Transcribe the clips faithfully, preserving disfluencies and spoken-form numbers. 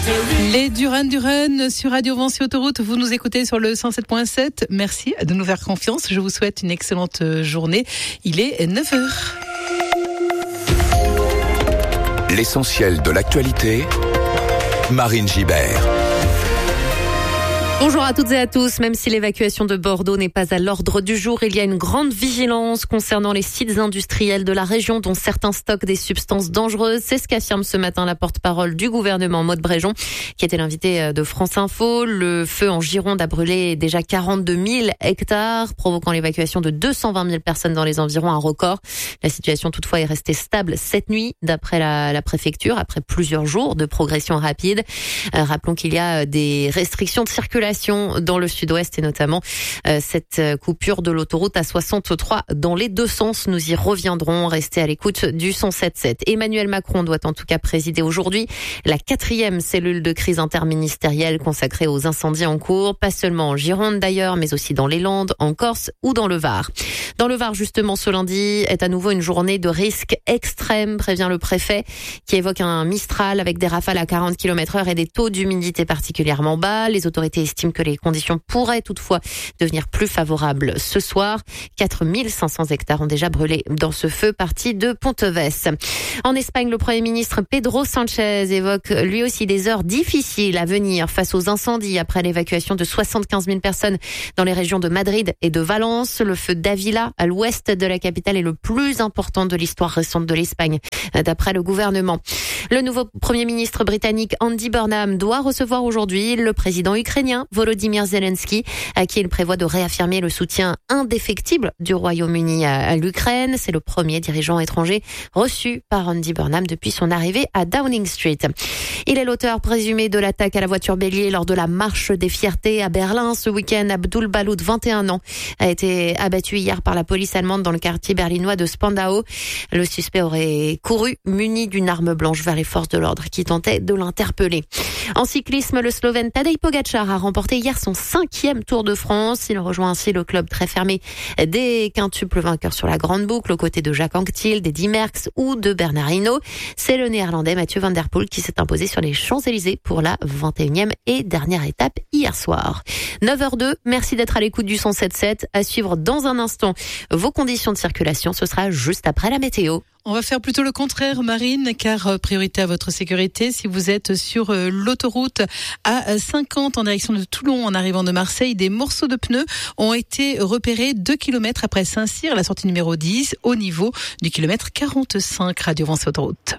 Les Duran Duran sur Radio Vinci Autoroute, vous nous écoutez sur le cent sept point sept. Merci de nous faire confiance. Je vous souhaite une excellente journée. Il est neuf heures. L'essentiel de l'actualité, Marine Gibert. Bonjour à toutes et à tous. Même si l'évacuation de Bordeaux n'est pas à l'ordre du jour, il y a une grande vigilance concernant les sites industriels de la région dont certains stockent des substances dangereuses. C'est ce qu'affirme ce matin la porte-parole du gouvernement, Maude Bréjon, qui était l'invité de France Info. Le feu en Gironde a brûlé déjà quarante-deux mille hectares, provoquant l'évacuation de deux cent vingt mille personnes dans les environs, un record. La situation toutefois est restée stable cette nuit, d'après la, la préfecture, après plusieurs jours de progression rapide. Euh, rappelons qu'il y a des restrictions de circulation dans le sud-ouest et notamment euh, cette coupure de l'autoroute A soixante-trois dans les deux sens. Nous y reviendrons. Restez à l'écoute du cent sept sept. Emmanuel Macron doit en tout cas présider aujourd'hui la quatrième cellule de crise interministérielle consacrée aux incendies en cours, pas seulement en Gironde d'ailleurs, mais aussi dans les Landes, en Corse ou dans le Var. Dans le Var, justement, ce lundi est à nouveau une journée de risque extrême, prévient le préfet, qui évoque un Mistral avec des rafales à quarante kilomètres heure et des taux d'humidité particulièrement bas. Les autorités estiment que les conditions pourraient toutefois devenir plus favorables ce soir. quatre mille cinq cents hectares ont déjà brûlé dans ce feu parti de Ponteves. En Espagne, le Premier ministre Pedro Sánchez évoque lui aussi des heures difficiles à venir face aux incendies après l'évacuation de soixante-quinze mille personnes dans les régions de Madrid et de Valence. Le feu d'Avila, à l'ouest de la capitale, est le plus important de l'histoire récente de l'Espagne, d'après le gouvernement. Le nouveau Premier ministre britannique Andy Burnham doit recevoir aujourd'hui le président ukrainien Volodymyr Zelensky, à qui il prévoit de réaffirmer le soutien indéfectible du Royaume-Uni à l'Ukraine. C'est le premier dirigeant étranger reçu par Andy Burnham depuis son arrivée à Downing Street. Il est l'auteur présumé de l'attaque à la voiture bélier lors de la marche des fiertés à Berlin. Ce week-end, Abdul Baloud, vingt et un ans, a été abattu hier par la police allemande dans le quartier berlinois de Spandau. Le suspect aurait couru muni d'une arme blanche vers les forces de l'ordre qui tentaient de l'interpeller. En cyclisme, le Slovène Tadej Pogačar a remporté hier son cinquième Tour de France. Il rejoint ainsi le club très fermé des quintuples vainqueurs sur la grande boucle, aux côtés de Jacques Anquetil, d'Eddy Merckx ou de Bernard Hinault. C'est le néerlandais Mathieu van der Poel qui s'est imposé sur les Champs-Élysées pour la vingt et unième et dernière étape hier soir. neuf heures deux, merci d'être à l'écoute du cent sept sept. À suivre dans un instant vos conditions de circulation, ce sera juste après la météo. On va faire plutôt le contraire, Marine, car priorité à votre sécurité. Si vous êtes sur l'autoroute A cinquante en direction de Toulon en arrivant de Marseille, des morceaux de pneus ont été repérés deux kilomètres après Saint-Cyr, la sortie numéro dix, au niveau du kilomètre quarante-cinq. Radio Vinci Autoroute.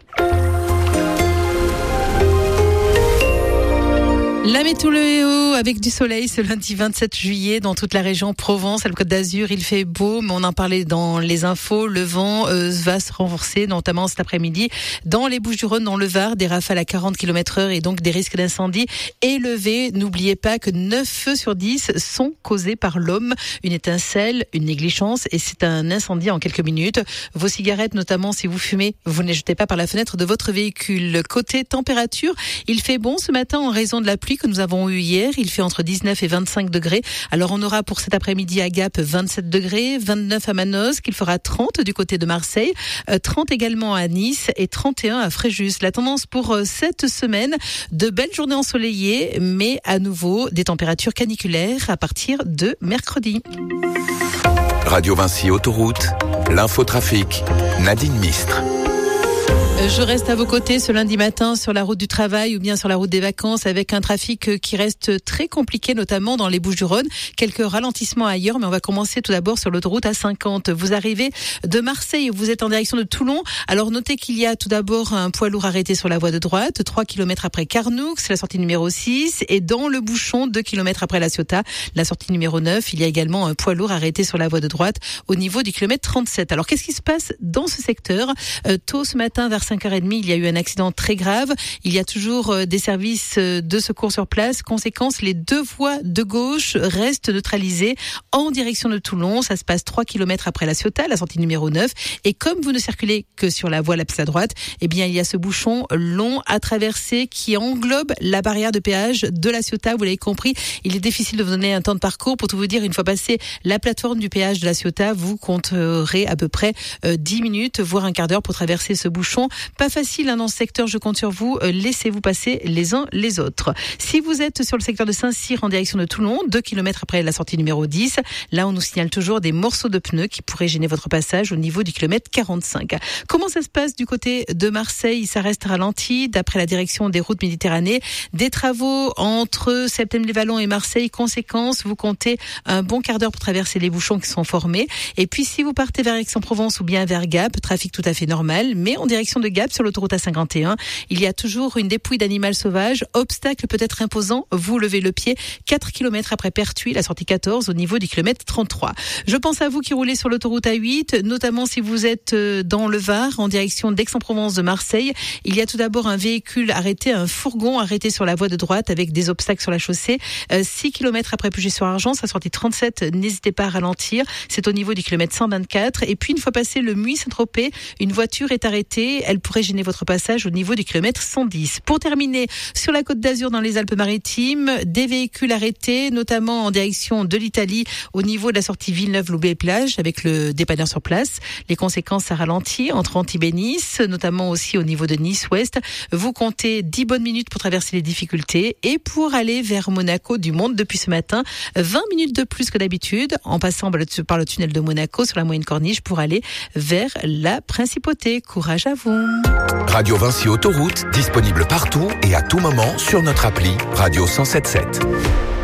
La météo avec du soleil ce lundi vingt-sept juillet dans toute la région Provence, à la Côte d'Azur. Il fait beau, mais on en parlait dans les infos. Le vent euh, va se renforcer, notamment cet après-midi dans les Bouches-du-Rhône, dans le Var, des rafales à quarante kilomètres heure et donc des risques d'incendie élevés. N'oubliez pas que neuf feux sur dix sont causés par l'homme. Une étincelle, une négligence et c'est un incendie en quelques minutes. Vos cigarettes, notamment si vous fumez, vous ne les jetez pas par la fenêtre de votre véhicule. Côté température, il fait bon ce matin en raison de la pluie que nous avons eu hier. Il fait entre dix-neuf et vingt-cinq degrés. Alors on aura pour cet après-midi à Gap vingt-sept degrés, vingt-neuf à Manosque, il fera trente du côté de Marseille, trente également à Nice et trente et un à Fréjus. La tendance pour cette semaine, de belles journées ensoleillées, mais à nouveau des températures caniculaires à partir de mercredi. Radio Vinci Autoroute, l'infotrafic, Nadine Mistre. Je reste à vos côtés ce lundi matin sur la route du travail ou bien sur la route des vacances avec un trafic qui reste très compliqué, notamment dans les Bouches-du-Rhône. Quelques ralentissements ailleurs, mais on va commencer tout d'abord sur l'autoroute A cinquante. Vous arrivez de Marseille, vous êtes en direction de Toulon. Alors notez qu'il y a tout d'abord un poids lourd arrêté sur la voie de droite, trois kilomètres après Carnoux, c'est la sortie numéro six. Et dans le bouchon, deux kilomètres après La Ciotat, la sortie numéro neuf, il y a également un poids lourd arrêté sur la voie de droite au niveau du kilomètre trente-sept. Alors qu'est-ce qui se passe dans ce secteur ? euh, Tôt ce matin, vers cinq heures trente, il y a eu un accident très grave. Il y a toujours des services de secours sur place. Conséquence, les deux voies de gauche restent neutralisées en direction de Toulon. Ça se passe trois kilomètres après La Ciotat, la sortie numéro neuf. Et comme vous ne circulez que sur la voie la plus à droite, eh bien, il y a ce bouchon long à traverser qui englobe la barrière de péage de La Ciotat. Vous l'avez compris, il est difficile de vous donner un temps de parcours. Pour tout vous dire, une fois passé la plateforme du péage de La Ciotat, vous compterez à peu près euh, dix minutes, voire un quart d'heure pour traverser ce bouchon Pas facile hein, dans ce secteur, je compte sur vous. Euh, laissez-vous passer les uns les autres. Si vous êtes sur le secteur de Saint-Cyr en direction de Toulon, deux kilomètres après la sortie numéro dix, là on nous signale toujours des morceaux de pneus qui pourraient gêner votre passage au niveau du kilomètre quarante-cinq. Comment ça se passe du côté de Marseille? Ça reste ralenti. D'après la direction des routes Méditerranée, des travaux entre Septèmes-les-Vallons et Marseille. Conséquence, vous comptez un bon quart d'heure pour traverser les bouchons qui sont formés. Et puis si vous partez vers Aix-en-Provence ou bien vers Gap, trafic tout à fait normal. Mais en direction de Gap, sur l'autoroute A cinquante et un, il y a toujours une dépouille d'animal sauvage. Obstacle peut-être imposant, vous levez le pied. quatre kilomètres après Pertuis, la sortie quatorze, au niveau du kilomètre trente-trois. Je pense à vous qui roulez sur l'autoroute A huit, notamment si vous êtes dans le Var, en direction d'Aix-en-Provence de Marseille. Il y a tout d'abord un véhicule arrêté, un fourgon arrêté sur la voie de droite avec des obstacles sur la chaussée. Euh, six kilomètres après Puget-sur-Argent, sa sortie trente-sept, n'hésitez pas à ralentir. C'est au niveau du kilomètre cent vingt-quatre. Et puis, une fois passé le Muy-Saint-Tropez, une voiture est arrêtée. Elle pourrait gêner votre passage au niveau du kilomètre cent dix. Pour terminer, sur la Côte d'Azur, dans les Alpes-Maritimes, des véhicules arrêtés, notamment en direction de l'Italie, au niveau de la sortie Villeneuve-Loubet-Plage, avec le dépanneur sur place. Les conséquences, ça ralentit entre Antibes et Nice, notamment aussi au niveau de Nice-Ouest. Vous comptez dix bonnes minutes pour traverser les difficultés et pour aller vers Monaco du Monde depuis ce matin, vingt minutes de plus que d'habitude, en passant par le tunnel de Monaco sur la moyenne corniche pour aller vers la Principauté. Courage à vous. Radio Vinci Autoroute, disponible partout et à tout moment sur notre appli Radio cent sept sept.